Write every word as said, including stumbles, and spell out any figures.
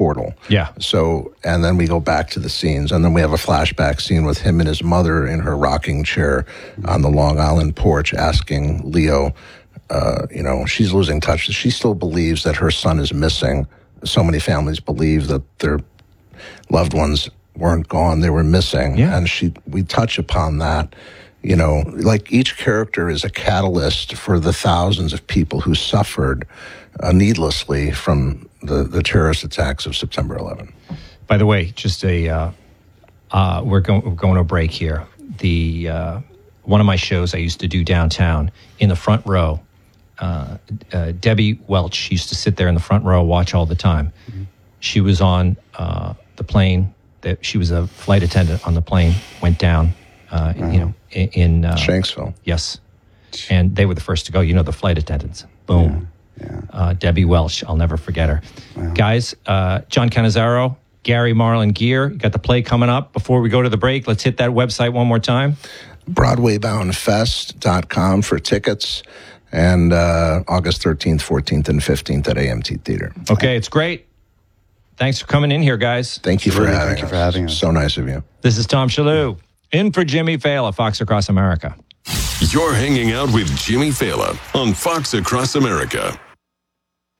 portal. Yeah. So, and then we go back to the scenes, and then we have a flashback scene with him and his mother in her rocking chair on the Long Island porch asking Leo, uh, you know, she's losing touch. She still believes that her son is missing. So many families believe that their loved ones weren't gone, they were missing. Yeah. And she, we touch upon that. You know, like each character is a catalyst for the thousands of people who suffered uh, needlessly from the, the terrorist attacks of September eleventh. By the way, just a, uh, uh, we're, going, we're going to a break here. The uh, one of my shows I used to do downtown, in the front row, uh, uh, Debbie Welch used to sit there in the front row, watch all the time. Mm-hmm. She was on uh, the plane, that she was a flight attendant on the plane, went down. Uh, uh-huh. You know, in, in uh, Shanksville. Yes, and they were the first to go. You know, the flight attendants. Boom. Yeah. yeah. Uh, Debbie Welch. I'll never forget her. Wow. Guys, uh, John Cannizzaro, Gary Marlin Gear. You got the play coming up. Before we go to the break, let's hit that website one more time. Broadway Bound Fest dot com for tickets, and uh, August thirteenth, fourteenth, and fifteenth at A M T Theater. Okay, it's great. Thanks for coming in here, guys. Thank you for Absolutely. having Thank us. you for having us. So nice of you. This is Tom Shalhoub, in for Jimmy Fallon, Fox Across America. You're hanging out with Jimmy Fallon on Fox Across America.